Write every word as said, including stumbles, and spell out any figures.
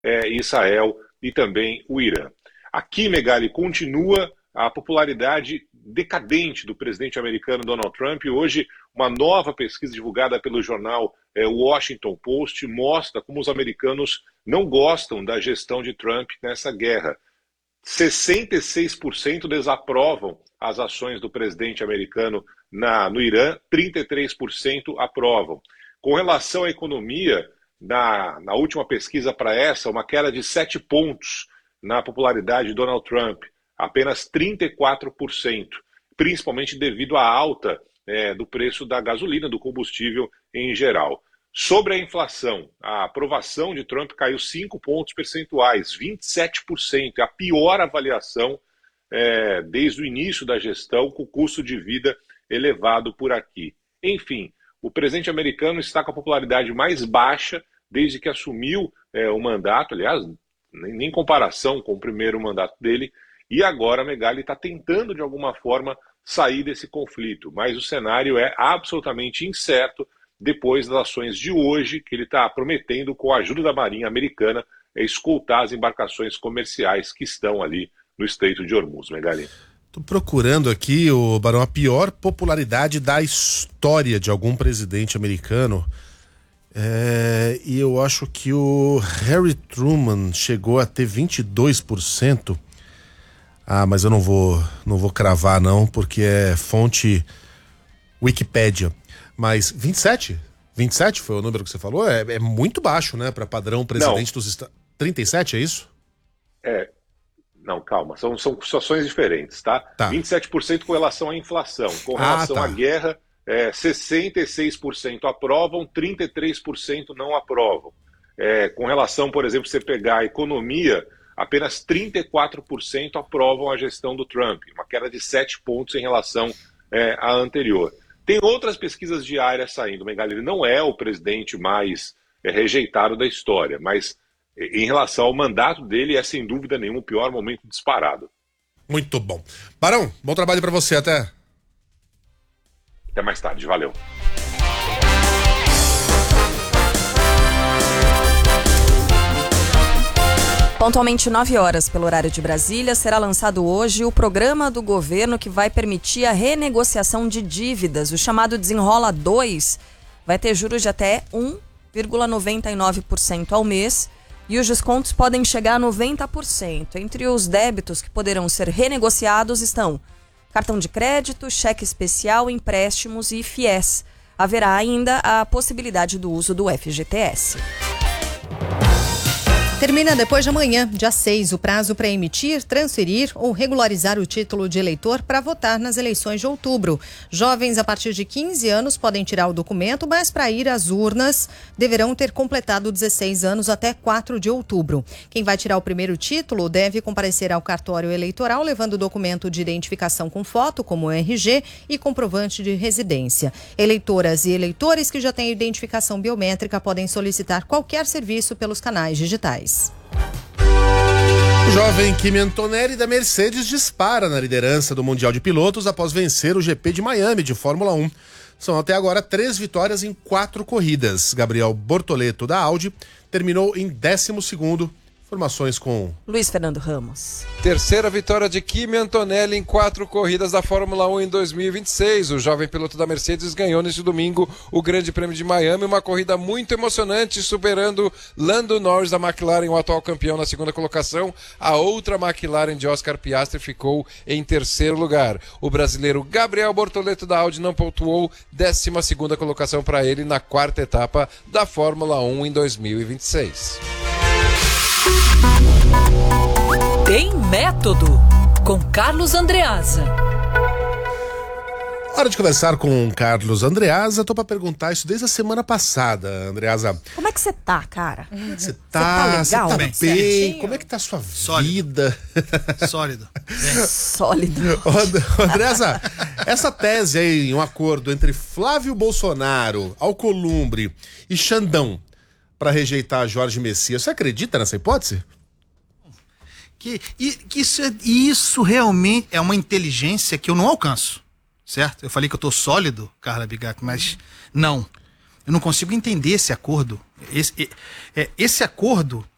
é, Israel e também o Irã. Aqui, Megali, continua a popularidade decadente do presidente americano Donald Trump. Hoje, uma nova pesquisa divulgada pelo jornal é, Washington Post mostra como os americanos não gostam da gestão de Trump nessa guerra. sessenta e seis por cento desaprovam as ações do presidente americano na, no Irã, trinta e três por cento aprovam. Com relação à economia, na, na última pesquisa para essa, uma queda de sete pontos na popularidade de Donald Trump, apenas trinta e quatro por cento, principalmente devido à alta é, do preço da gasolina, do combustível em geral. Sobre a inflação, a aprovação de Trump caiu cinco pontos percentuais, vinte e sete por cento, é a pior avaliação é, desde o início da gestão, com o custo de vida elevado por aqui. Enfim, o presidente americano está com a popularidade mais baixa desde que assumiu é, o mandato, aliás, nem, nem comparação com o primeiro mandato dele, e agora Megali está tentando de alguma forma sair desse conflito, mas o cenário é absolutamente incerto depois das ações de hoje, que ele está prometendo, com a ajuda da Marinha Americana, é escoltar as embarcações comerciais que estão ali no Estreito de Hormuz, Megali. Estou procurando aqui, o Barão, a pior popularidade da história de algum presidente americano. É, e eu acho que o Harry Truman chegou a ter vinte e dois por cento. Ah, mas eu não vou, não vou cravar não, porque é fonte Wikipédia. Mas vinte e sete? vinte e sete foi o número que você falou? É, é muito baixo, né, para padrão presidente não. dos Estados Unidos. trinta e sete, é isso? É, não, calma, são, são situações diferentes, tá? tá? vinte e sete por cento com relação à inflação, com relação ah, tá. à guerra, é, sessenta e seis por cento aprovam, trinta e três por cento não aprovam. É, com relação, por exemplo, você pegar a economia, apenas trinta e quatro por cento aprovam a gestão do Trump, uma queda de sete pontos em relação é, à anterior. Tem outras pesquisas diárias saindo, Megali, ele não é o presidente mais é, rejeitado da história, mas em relação ao mandato dele é sem dúvida nenhuma o pior momento disparado. Muito bom. Barão, bom trabalho para você, até. Até mais tarde, valeu. Pontualmente nove horas pelo horário de Brasília, será lançado hoje o programa do governo que vai permitir a renegociação de dívidas. O chamado Desenrola dois vai ter juros de até um vírgula noventa e nove por cento ao mês e os descontos podem chegar a noventa por cento. Entre os débitos que poderão ser renegociados estão cartão de crédito, cheque especial, empréstimos e fiéis. Haverá ainda a possibilidade do uso do F G T S. Termina depois de amanhã, dia seis, o prazo para emitir, transferir ou regularizar o título de eleitor para votar nas eleições de outubro. Jovens a partir de quinze anos podem tirar o documento, mas para ir às urnas deverão ter completado dezesseis anos até quatro de outubro. Quem vai tirar o primeiro título deve comparecer ao cartório eleitoral levando o documento de identificação com foto, como o R G, e comprovante de residência. Eleitoras e eleitores que já têm identificação biométrica podem solicitar qualquer serviço pelos canais digitais. O jovem Kimi Antonelli da Mercedes dispara na liderança do Mundial de Pilotos após vencer o G P de Miami de Fórmula um. São até agora três vitórias em quatro corridas. Gabriel Bortoleto da Audi terminou em décimo segundo. Informações com Luiz Fernando Ramos. Terceira vitória de Kimi Antonelli em quatro corridas da Fórmula um em dois mil e vinte e seis. O jovem piloto da Mercedes ganhou neste domingo o Grande Prêmio de Miami, uma corrida muito emocionante, superando Lando Norris da McLaren, o atual campeão, na segunda colocação. A outra McLaren de Oscar Piastri ficou em terceiro lugar. O brasileiro Gabriel Bortoleto da Audi não pontuou, décima segunda colocação para ele na quarta etapa da Fórmula um em dois mil e vinte e seis. Tem Método, com Carlos Andreasa. Hora de conversar com Carlos Andreasa. Tô pra perguntar isso desde a semana passada, Andreasa. Como é que você tá, cara? Como é que você tá? Você tá, tá bem? bem? Como é que tá a sua Sólido. vida? Sólido. Sólido. Andreasa, essa tese aí, um acordo entre Flávio Bolsonaro, Alcolumbre e Xandão para rejeitar Jorge Messias, você acredita nessa hipótese? Que, e, que isso, é, isso realmente é uma inteligência que eu não alcanço, certo? Eu falei que eu tô sólido, Carla Bigac, mas não. Eu não consigo entender esse acordo. Esse, é, esse acordo